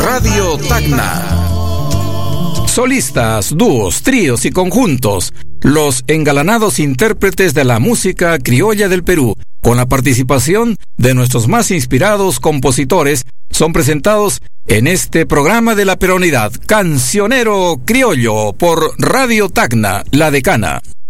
Radio Tacna. Solistas, dúos, tríos y conjuntos, los engalanados intérpretes de la música criolla del Perú, con la participación de nuestros más inspirados compositores, son presentados en este programa de la peronidad, Cancionero Criollo, por Radio Tacna, La Decana.